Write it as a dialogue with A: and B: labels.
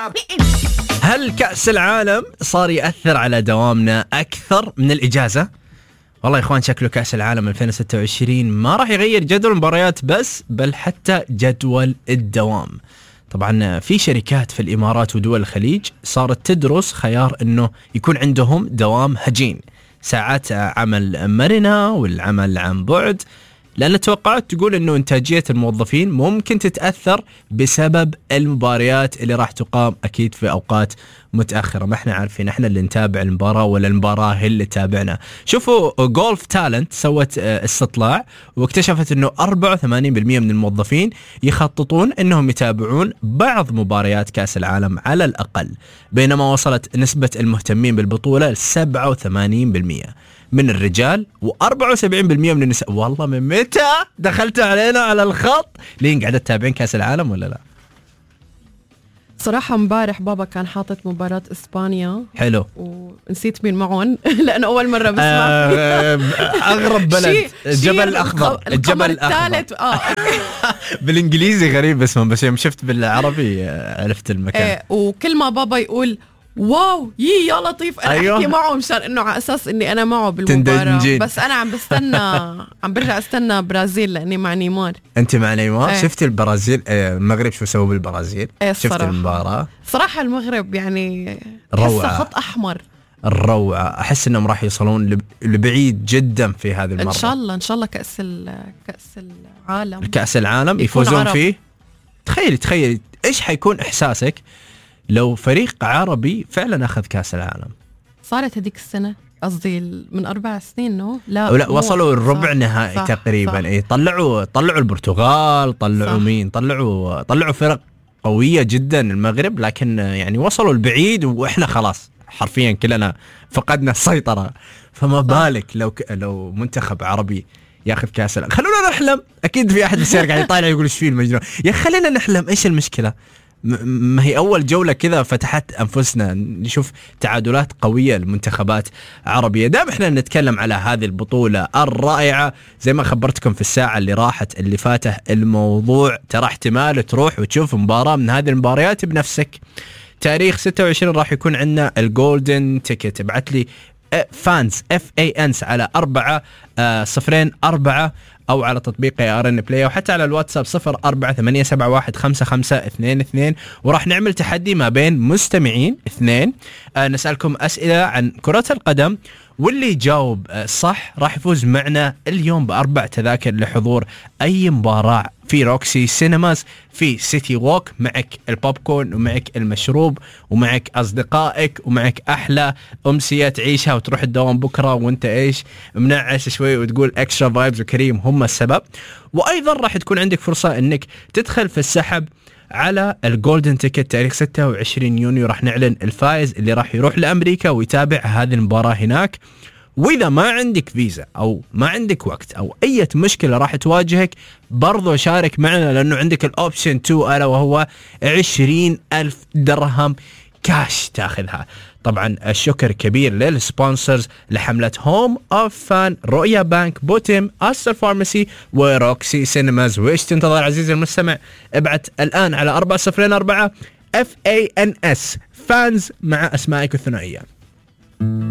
A: هل كأس العالم صار يأثر على دوامنا أكثر من الإجازة؟ والله يا إخوان شكله كأس العالم 2026 ما راح يغير جدول المباريات بس، بل حتى جدول الدوام. طبعا في شركات في الإمارات ودول الخليج صارت تدرس خيار أنه يكون عندهم دوام هجين، ساعات عمل مرنة والعمل عن بعد، لأن التوقعات تقول أنه إنتاجية الموظفين ممكن تتأثر بسبب المباريات اللي راح تقام أكيد في أوقات متأخرة. ما احنا عارفين، احنا اللي نتابع المباراة ولا المباراة هي اللي تابعنا. شوفوا جولف تالنت سوت استطلاع واكتشفت أنه 84% من الموظفين يخططون أنهم يتابعون بعض مباريات كأس العالم على الأقل، بينما وصلت نسبة المهتمين بالبطولة ل 87% من الرجال و74% من النساء. والله من متى دخلت علينا على الخط؟ لين قاعدة تتابعين كأس العالم ولا لا؟
B: صراحة مبارح بابا كان حاطط مباراة إسبانيا.
A: حلو.
B: ونسيت مين معهم لأنه أول مرة بسمع.
A: أغرب بلد الجبل الأخضر. الجبل الأخضر. بالإنجليزي غريب اسمه، بس يوم شفت بالعربي عرفت المكان.
B: وكل ما بابا يقول واو يا لطيف انا أيوة. احكي معه مشان انه على اساس اني انا معه بالمباراه، بس انا عم برجع استنى برازيل لاني مع نيمار.
A: انت مع نيمار؟ شفت البرازيل المغرب شو سووا بالبرازيل؟ شفت المباراه؟
B: صراحه المغرب يعني
A: روعه،
B: خط احمر
A: الروعه. احس انهم راح يوصلون لبعيد جدا في هذه المره.
B: ان شاء الله كاس العالم
A: يفوزون
B: عرب.
A: فيه. تخيلي ايش حيكون احساسك لو فريق عربي فعلا أخذ كأس العالم.
B: صارت هذيك السنة، قصدي من 4 سنين.
A: لا وصلوا الربع نهائي تقريبا. اي طلعوا البرتغال، طلعوا مين، طلعوا فرق قوية جدا المغرب، لكن يعني وصلوا البعيد واحنا خلاص حرفيا كلنا فقدنا السيطرة. فما بالك لو منتخب عربي ياخذ كأس العالم. خلونا نحلم. اكيد في احد بالسير قاعد يطالع يقول ايش فيه المجنون، يا خلينا نحلم. ايش المشكلة؟ ما هي أول جولة كذا فتحت أنفسنا نشوف تعادلات قوية لمنتخبات عربية. دام إحنا نتكلم على هذه البطولة الرائعة، زي ما خبرتكم في الساعة اللي راحت اللي فاته، الموضوع ترى احتمال تروح وتشوف مباراة من هذه المباريات بنفسك. تاريخ 26 راح يكون عندنا الجولدن تيكت. ابعت لي فانز FANS على 404 أو على تطبيق ARN بلاي، أو حتى على الواتساب 0488755522، وراح نعمل تحدي ما بين مستمعين 2. نسألكم أسئلة عن كرة القدم، واللي يجاوب صح راح يفوز معنا اليوم ب4 تذاكر لحضور أي مباراة في روكسي سينماز في سيتي ووك. معك البوبكورن ومعك المشروب ومعك أصدقائك ومعك أحلى أمسية تعيشها وتروح الدوام بكرة وانت إيش منعش شوي وتقول إكسترا فايبز وكريم هم السبب. وأيضا راح تكون عندك فرصة أنك تدخل في السحب على الجولدن تيكت تاريخ 26 يونيو. راح نعلن الفائز اللي راح يروح لأمريكا ويتابع هذه المباراة هناك. وإذا ما عندك فيزا أو ما عندك وقت أو أي مشكلة راح تواجهك، برضو شارك معنا لأنه عندك الأوبشن 2 ألا وهو 20,000 درهم كاش تاخذها. طبعا الشكر كبير للسبونسرز لحملة هوم أوف فان، رؤيا بانك، بوتيم، أستر فارماسي وروكسي سينماز. وإيش تنتظر عزيزي المستمع؟ ابعت الآن على 404 FANS فانز مع أسمائك الثنائية.